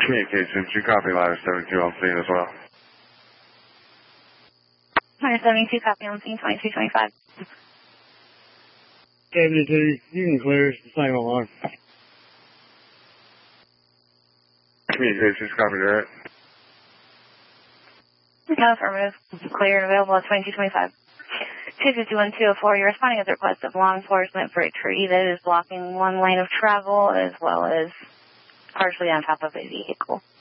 Communications, you copy ladder 72 on scene as well. Ladder 72, copy on scene 2225. 72, you can clear, it's the same alarm. Communications, copy that. No, affirmative. Clear and available at 2225. 251-204, you're responding at the request of law enforcement for a tree that is blocking one lane of travel as well as partially on top of a vehicle.